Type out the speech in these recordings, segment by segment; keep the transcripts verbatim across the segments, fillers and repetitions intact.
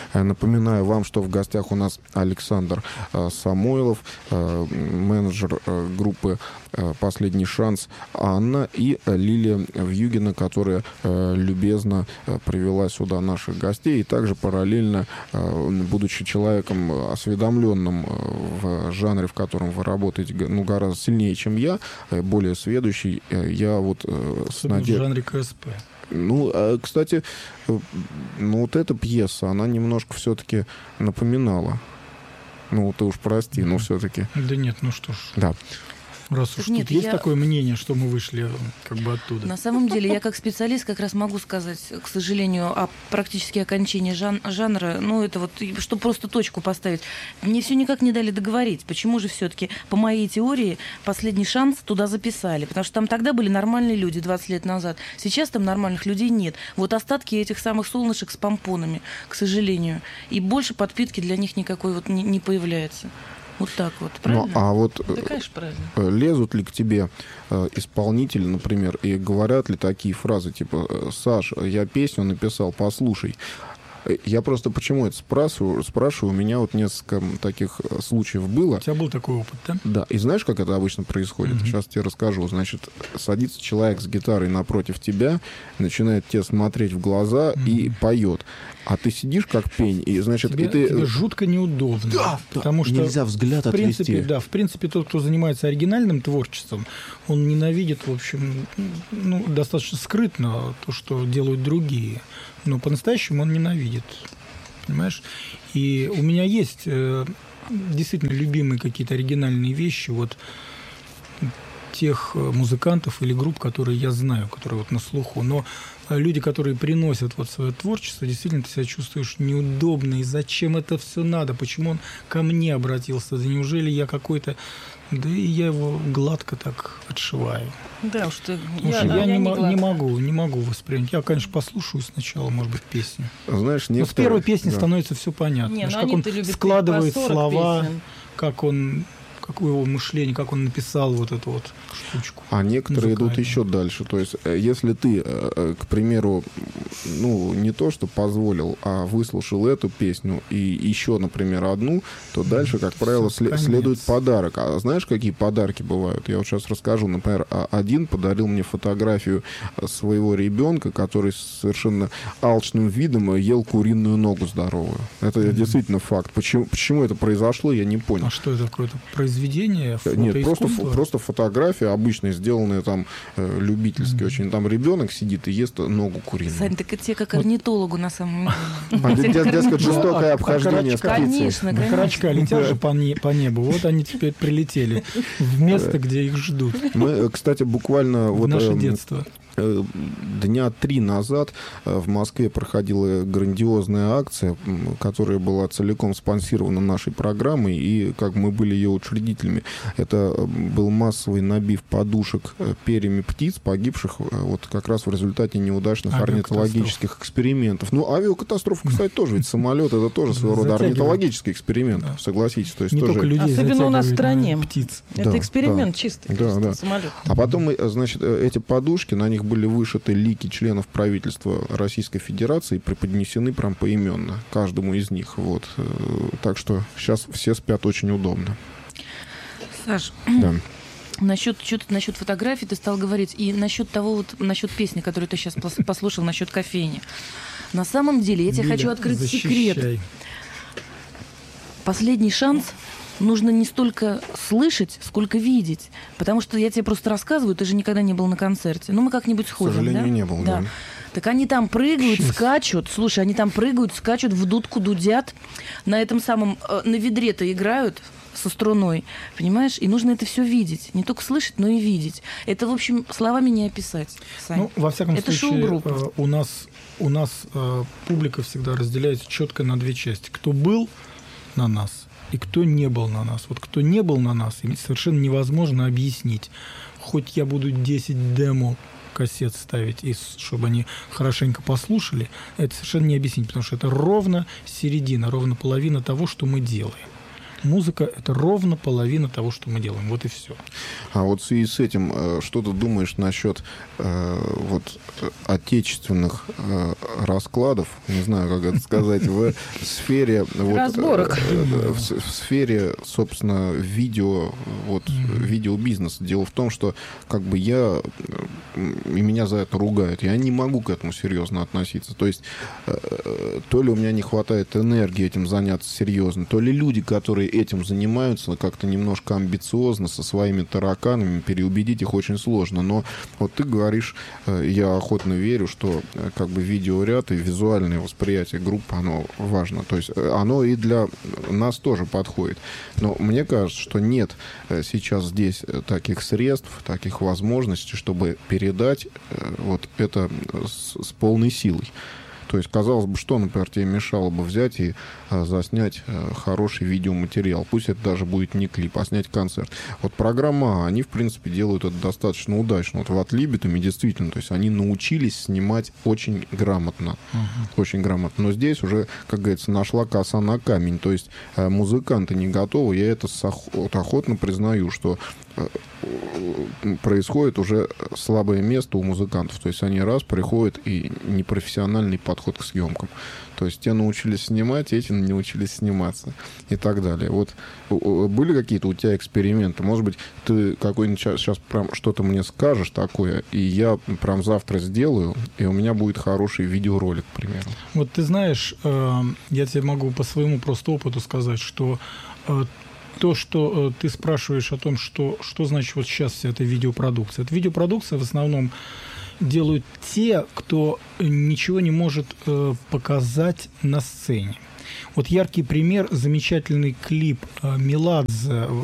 Напоминаю вам, что в гостях у нас Александр Самойлов, менеджер группы «Последний шанс» Анна и Лилия Вьюгина, которая любезно привела сюда наших гостей и также параллельно, будучи человеком осведомленным в жанре, в котором вы работаете, ну, гораздо сильнее, чем я, более сведущий, я вот с надеждой... В жанре КСП. Ну, кстати, ну вот эта пьеса, она немножко все-таки напоминала. Ну, ты уж прости, но все-таки. Да нет, ну что ж. Да. Раз уж Нет, тут есть я... такое мнение, что мы вышли как бы оттуда. На самом деле, я как специалист как раз могу сказать, к сожалению, о практически окончании жан- жанра, ну, это вот, чтобы просто точку поставить. Мне все никак не дали договорить. Почему же все-таки, по моей теории, «Последний шанс» туда записали? Потому что там тогда были нормальные люди двадцать лет назад. Сейчас там нормальных людей нет. Вот остатки этих самых солнышек с помпонами, к сожалению. И больше подпитки для них никакой вот не, не появляется. Вот так вот, правильно? Ну, а вот да, конечно, правильно. Лезут ли к тебе э, исполнители, например, и говорят ли такие фразы, типа: «Саш, я песню написал, послушай». Я просто почему это спрашиваю? Спрашиваю, у меня вот несколько таких случаев было. У тебя был такой опыт, да? Да. И знаешь, как это обычно происходит? Mm-hmm. Сейчас тебе расскажу. Значит, садится человек с гитарой напротив тебя, начинает тебе смотреть в глаза mm-hmm. и поет. А ты сидишь как пень, и, значит, тебе, и ты... тебе жутко неудобно. Да, потому да. что Нельзя взгляд в принципе, отвести. Да, в принципе, тот, кто занимается оригинальным творчеством, он ненавидит, в общем, ну, достаточно скрытно то, что делают другие. Но по-настоящему он ненавидит. Понимаешь? И у меня есть э, действительно любимые какие-то оригинальные вещи вот тех музыкантов или групп, которые я знаю, которые вот на слуху. Но люди, которые приносят вот свое творчество, действительно ты себя чувствуешь неудобно. И зачем это все надо? Почему он ко мне обратился? Да неужели я какой-то... Да и я его гладко так отшиваю. Да, уж ты... Я, я, я не, не, не могу, не могу воспринять. Я, конечно, послушаю сначала, может быть, песню. Знаешь, некоторые... Но с первой песни да. становится все понятно. Не, Знаешь, как он складывает слова, песен. Как он... какое его мышление, как он написал вот эту вот штучку. А некоторые идут еще дальше. То есть, если ты, к примеру, ну, не то, что позволил, а выслушал эту песню и еще, например, одну, то дальше, как правило, след- следует подарок. А знаешь, какие подарки бывают? Я вот сейчас расскажу. Например, один подарил мне фотографию своего ребенка, который с совершенно алчным видом ел куриную ногу здоровую. Это mm-hmm. действительно факт. Почему, почему это произошло, я не понял. А что это такое? Произведение? Нет, просто, просто фотография обычная, сделанная там э, любительски mm-hmm. очень. Там ребенок сидит и ест ногу куриную. Сань, так это тебе как орнитологу на самом деле. Дескать, жестокое обхождение с птицей. Конечно, конечно. Карачка летят же по небу. Вот они теперь прилетели в место, где их ждут. Мы, кстати, буквально... В наше детство. Дня три назад в Москве проходила грандиозная акция, которая была целиком спонсирована нашей программой, и как мы были ее учредителями. Это был массовый набив подушек перьями птиц, погибших вот как раз в результате неудачных орнитологических экспериментов. Ну, авиакатастрофа, кстати, тоже, ведь самолет — это тоже своего рода орнитологический эксперимент, да. Согласитесь. То есть не тоже... только людей особенно у нас в стране. Птиц. Это да, эксперимент да. чистый, да, да. самолет. А потом, значит, эти подушки, на них были вышиты лики членов правительства Российской Федерации, преподнесены прям поименно каждому из них. Вот. Так что сейчас все спят очень удобно. Саш, да. насчет, насчет фотографий ты стал говорить, и насчет того, вот, насчет песни, которую ты сейчас послушал, насчет кофейни. На самом деле, я тебе Лиля, хочу открыть защищай. секрет. Последний шанс нужно не столько слышать, сколько видеть. Потому что я тебе просто рассказываю, ты же никогда не был на концерте. Ну, мы как-нибудь сходим, да? К сожалению, не был, да. да. Так они там прыгают, скачут. Слушай, они там прыгают, скачут, в дудку дудят. На этом самом, на ведре-то играют со струной, понимаешь? И нужно это все видеть. Не только слышать, но и видеть. Это, в общем, словами не описать, Сань. Ну, во всяком это случае, шоу-группа. у нас, у нас э, публика всегда разделяется четко на две части. Кто был на нас и кто не был на нас. Вот кто не был на нас, им совершенно невозможно объяснить. Хоть я буду десять демо кассет ставить, и чтобы они хорошенько послушали, это совершенно не объяснить, потому что это ровно середина, ровно половина того, что мы делаем. Музыка – это ровно половина того, что мы делаем. Вот и все. А вот в связи с этим, что ты думаешь насчет э, вот, отечественных э, раскладов, не знаю, как это сказать, в сфере... Разборок. Э, в, в сфере, собственно, видео, вот, mm-hmm. видеобизнеса. Дело в том, что как бы я... И меня за это ругают. Я не могу к этому серьезно относиться. То есть э, то ли у меня не хватает энергии этим заняться серьезно, то ли люди, которые этим занимаются, как-то немножко амбициозно, со своими тараканами, переубедить их очень сложно. Но вот ты говоришь, я охотно верю, что как бы видеоряд и визуальное восприятие группы, оно важно. То есть оно и для нас тоже подходит. Но мне кажется, что нет сейчас здесь таких средств, таких возможностей, чтобы передать вот это с, с полной силой. То есть, казалось бы, что, например, тебе мешало бы взять и а, заснять а, хороший видеоматериал. Пусть это даже будет не клип, а снять концерт. Вот программа, они, в принципе, делают это достаточно удачно. Вот в Адлибитуме действительно, то есть они научились снимать очень грамотно. Uh-huh. Очень грамотно. Но здесь уже, как говорится, нашла коса на камень. То есть а, музыканты не готовы. Я это вот, охотно признаю, что а, происходит уже слабое место у музыкантов. То есть они раз приходят и непрофессиональный подход к съемкам. То есть те научились снимать, эти не научились сниматься и так далее. Вот были какие-то у тебя эксперименты? Может быть, ты какой-нибудь сейчас прям что-то мне скажешь такое, и я прям завтра сделаю, и у меня будет хороший видеоролик, к примеру. Вот ты знаешь, я тебе могу по своему просто опыту сказать, что то, что ты спрашиваешь о том, что, что значит вот сейчас вся эта видеопродукция. Эта видеопродукция в основном делают те, кто ничего не может э, показать на сцене. Вот яркий пример, замечательный клип э, Меладзе э,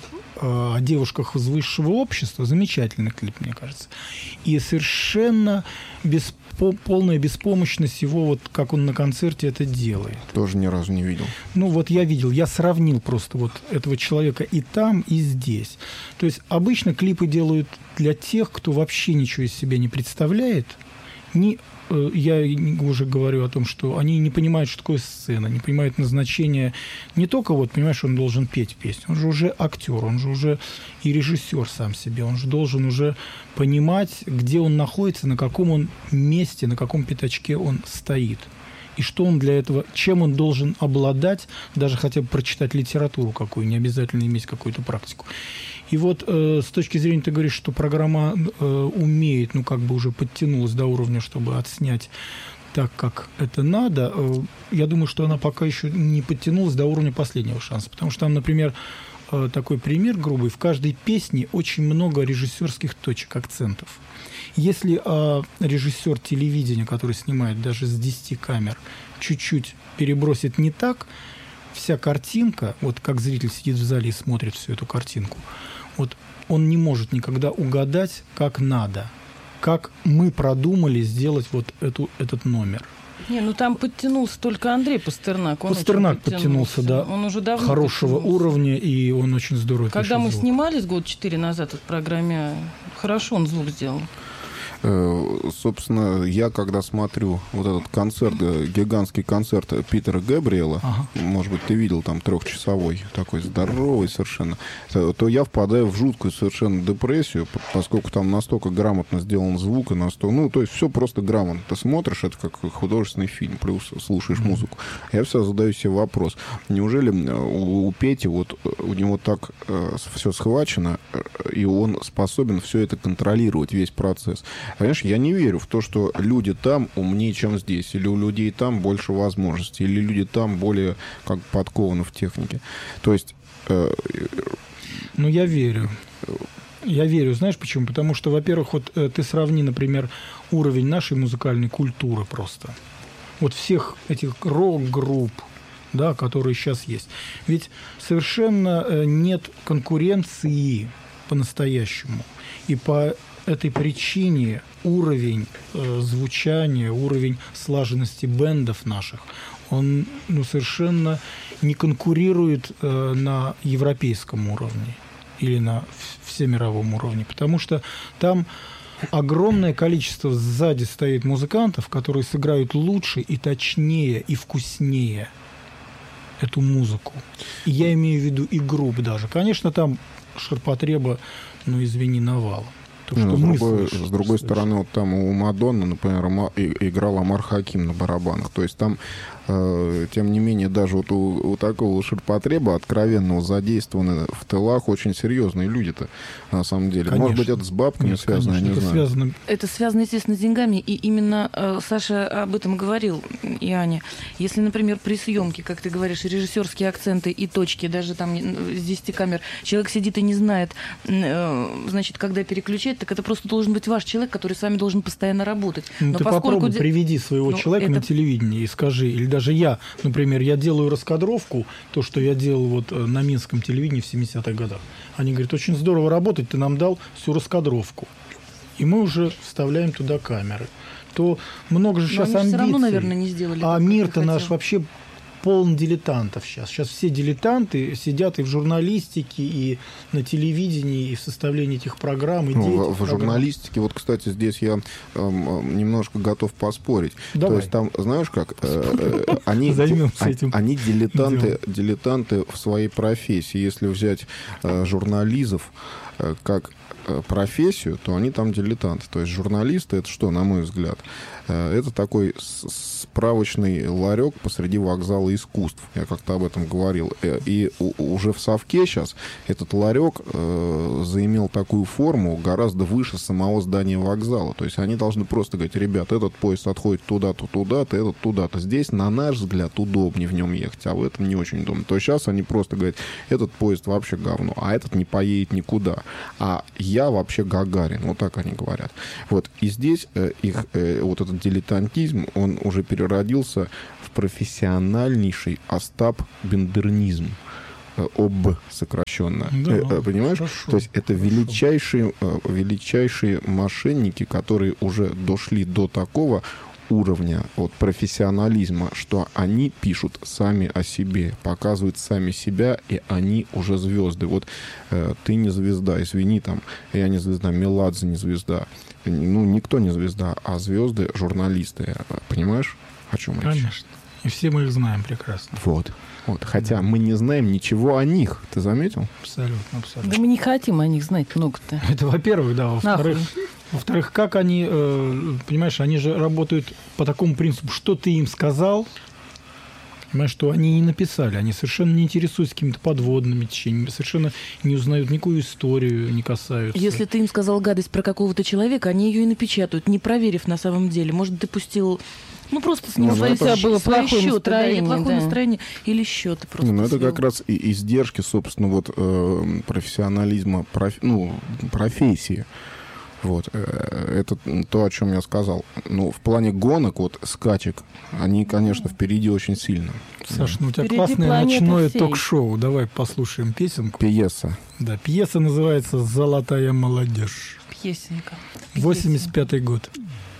о девушках из высшего общества. Замечательный клип, мне кажется. И совершенно беспо- полная беспомощность его, вот как он на концерте это делает. Тоже ни разу не видел. Ну вот я видел, я сравнил просто вот этого человека и там, и здесь. То есть обычно клипы делают для тех, кто вообще ничего из себя не представляет. Не, э, я уже говорю о том, что они не понимают, что такое сцена, не понимают назначения. Не только вот, понимаешь, он должен петь песню, он же уже актер, он же уже и режиссер сам себе, он же должен уже понимать, где он находится, на каком он месте, на каком пятачке он стоит. И что он для этого, чем он должен обладать, даже хотя бы прочитать литературу какую, не обязательно иметь какую-то практику. И вот э, с точки зрения, ты говоришь, что программа э, умеет, ну, как бы уже подтянулась до уровня, чтобы отснять так, как это надо, э, я думаю, что она пока еще не подтянулась до уровня последнего шанса. Потому что там, например, э, такой пример грубый, в каждой песне очень много режиссерских точек, акцентов. Если э, режиссер телевидения, который снимает даже с десяти камер, чуть-чуть перебросит не так, вся картинка, вот как зритель сидит в зале и смотрит всю эту картинку, вот он не может никогда угадать, как надо, как мы продумали сделать вот эту, этот номер. Не, ну там подтянулся только Андрей Пастернак. Он Пастернак подтянулся, да, он уже давно хорошего подтянулся. Уровня, и он очень здорово пишет Когда мы звук. снимались год четыре назад в программе, хорошо он звук сделал. Собственно, я когда смотрю вот этот концерт, гигантский концерт Питера Гэбриэла, ага. может быть, ты видел там трехчасовой, такой здоровый совершенно, то я впадаю в жуткую совершенно депрессию, поскольку там настолько грамотно сделан звук, и настолько, ну, то есть все просто грамотно. Ты смотришь, это как художественный фильм, плюс слушаешь mm-hmm. музыку. Я все задаю себе вопрос. Неужели у, у Пети вот у него так э, все схвачено, и он способен все это контролировать, весь процесс? Понимаешь, я не верю в то, что люди там умнее, чем здесь, или у людей там больше возможностей, или люди там более как подкованы в технике. То есть... Э, ну, я верю. Я верю. Знаешь почему? Потому что, во-первых, вот э, ты сравни, например, уровень нашей музыкальной культуры просто. Вот всех этих рок-групп, да, которые сейчас есть. Ведь совершенно э, нет конкуренции по-настоящему. И по этой причине уровень э, звучания, уровень слаженности бэндов наших, он ну, совершенно не конкурирует э, на европейском уровне или на всемировом уровне, потому что там огромное количество сзади стоит музыкантов, которые сыграют лучше и точнее, и вкуснее. эту музыку. И я имею в виду и групп даже. Конечно, там ширпотреба, ну, извини, навалом. То, Ну, что с, мы другой, слышим, с другой слышим. стороны, вот там у Мадонны, например, ма- и- играл Амар Хаким на барабанах. То есть там, э, тем не менее, даже вот у, у такого ширпотреба откровенного задействованы в тылах очень серьезные люди-то, на самом деле. Конечно. Может быть, это с бабками Нет, связано, конечно, я не это знаю. связано. Это связано, естественно, с деньгами, и именно э, Саша об этом говорил, и Аня. Если, например, при съемке, как ты говоришь, режиссерские акценты и точки, даже там с десяти камер, человек сидит и не знает, э, значит, когда переключать, так это просто должен быть ваш человек, который с вами должен постоянно работать. Ну, Но ты поскольку попробуй де- приведи своего Ну, человека на это- телевидении и скажи, или даже я, например, я делаю раскадровку, то, что я делал вот э, на минском телевидении в семидесятых годах. Они говорят, очень здорово работать, ты нам дал всю раскадровку. И мы уже вставляем туда камеры. То много же Но сейчас они же амбиций. все равно, наверное, не сделали. А так, как мир-то ты наш хотел. вообще полон дилетантов сейчас. Сейчас все дилетанты сидят и в журналистике, и на телевидении, и в составлении этих программ, идей Ну, этих в, в программ. журналистике, вот, кстати, здесь я эм, немножко готов поспорить. Давай. То есть там, знаешь как, э, э, они, Займемся а- этим они дилетанты, делом. дилетанты в своей профессии. Если взять э, журналистов э, как э, профессию, то они там дилетанты. То есть журналисты, это что, на мой взгляд? Э, Это такой с- справочный ларек посреди вокзала искусств. Я как-то об этом говорил. Э, И у- уже в совке сейчас этот ларек э, заимел такую форму гораздо выше самого здания вокзала. То есть они должны просто говорить, ребят, этот поезд отходит туда-то, туда-то, этот туда-то. Здесь, на наш взгляд, удобнее в нем ехать, а в этом не очень удобно. То есть сейчас они просто говорят, этот поезд вообще говно, а этот не поедет никуда. А я вообще Гагарин. Вот так они говорят. Вот. И здесь э, их э, вот этот дилетантизм, он уже переродился в профессиональнейший остап-бендернизм. Э, ОБ сокращенно. Да, Э, э, Понимаешь? хорошо, То есть это хорошо. величайшие, э, величайшие мошенники, которые уже дошли до такого уровня вот, профессионализма, что они пишут сами о себе, показывают сами себя, и они уже звезды. Вот э, ты не звезда, извини, там, я не звезда, Меладзе не звезда. Ну, никто не звезда, а звезды журналисты. Понимаешь, о чем речь? Конечно. И все мы их знаем прекрасно. Вот. Вот. Хотя мы не знаем ничего о них. Ты заметил? Абсолютно, Да абсолютно. мы не хотим о них знать много-то. Это во-первых, да. Во-вторых, Нахуй. во-вторых, как они, э, понимаешь, они же работают по такому принципу, что ты им сказал, понимаешь, что они не написали, они совершенно не интересуются какими-то подводными течениями, совершенно не узнают никакую историю, не касаются. Если ты им сказал гадость про какого-то человека, они ее и напечатают, не проверив на самом деле. Может, ты пустил, ну, просто с ним Ну, свои, это- У тебя было свои плохое счеты, да, или настроение, плохое да. настроение, или счеты просто Не, ну это свел. как раз и издержки, собственно, вот э, профессионализма, проф- ну, профессии. Вот. э, Это то, о чем я сказал. Ну, в плане гонок, вот, скачек, они, конечно, впереди очень сильно. Саш, ну у тебя Впереди классное планеты ночное всей. ток-шоу. Давай послушаем песенку. Пьеса. Да, пьеса называется «Золотая молодежь». Пьесенка. восемьдесят пятый год.